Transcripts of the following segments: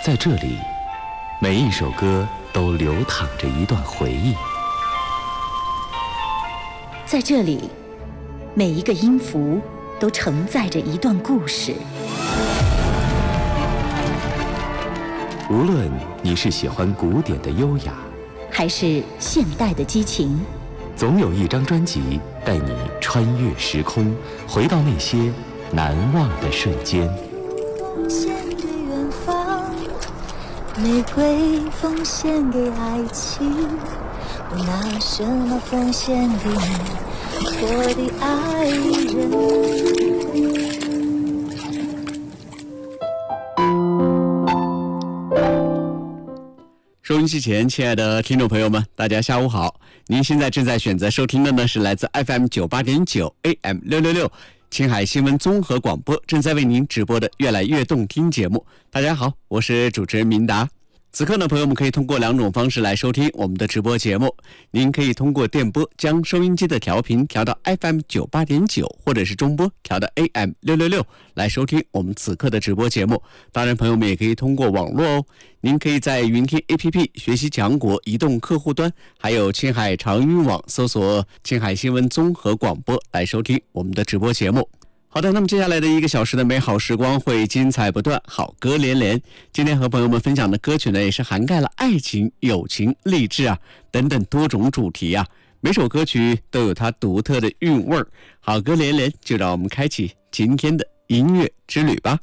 在这里，每一首歌都流淌着一段回忆。 在这里，每一个音符都承载着一段故事。 无论你是喜欢古典的优雅， 还是现代的激情， 总有一张专辑带你穿越时空，回到那些难忘的瞬间。 奉献给远方，玫瑰奉献给爱情，我拿什么奉献给你，我的爱人。 收音机前，亲爱的听众朋友们，大家下午好！您现在正在选择收听的呢是来自 FM 98.9 AM 666青海新闻综合广播正在为您直播的越来越动听节目。大家好，我是主持人明达。此刻呢，朋友们可以通过两种方式来收听我们的直播节目。您可以通过电波将收音机的调频调到 FM 98.9，或者是中波调到 AM 666来收听我们此刻的直播节目。当然，朋友们也可以通过网络哦。您可以在云听 APP 学习强国移动客户端，还有青海长云网搜索青海新闻综合广播来收听我们的直播节目。好的，那么接下来的1个小时的美好时光会精彩不断，好歌连连。今天和朋友们分享的歌曲呢，也是涵盖了爱情、友情、励志等等多种主题每首歌曲都有它独特的韵味儿。好歌连连，就让我们开启今天的音乐之旅吧。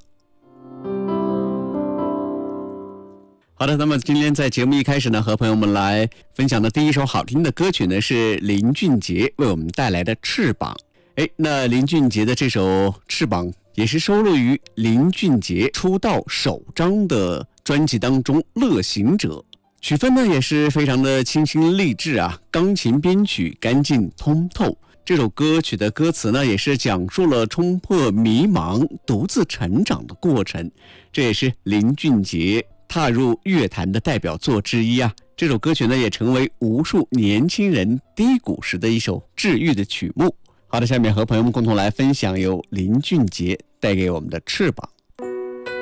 好的，那么今天在节目一开始呢，和朋友们来分享的第一首好听的歌曲呢，是林俊杰为我们带来的《翅膀》。那林俊杰的这首《翅膀》也是收录于林俊杰出道首张的专辑当中《乐行者》，曲风呢也是非常的清新励志钢琴编曲干净通透。这首歌曲的歌词呢，也是讲述了冲破迷茫、独自成长的过程，这也是林俊杰踏入乐坛的代表作之一这首歌曲呢，也成为无数年轻人低谷时的一首治愈的曲目。好的，下面和朋友们共同来分享由林俊杰带给我们的《翅膀》。